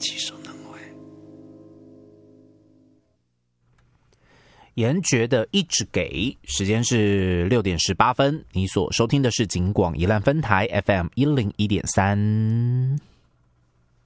技术能为。 严爵的一直给，时间是6:18，你所收听的是警广宜兰分台 FM101.3。